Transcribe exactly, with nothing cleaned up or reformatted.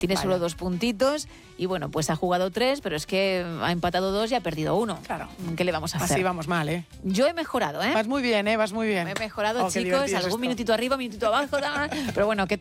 Tiene Vale. solo dos puntitos y bueno, pues ha jugado tres, pero es que ha empatado dos y ha perdido uno. Claro. ¿Qué le vamos a hacer? Así vamos mal, ¿eh? Yo he mejorado, ¿eh? Vas muy bien, ¿eh? Vas muy bien. He mejorado, Oh, qué chicos. divertido es Algún esto. minutito arriba, minutito abajo, tal, pero bueno, que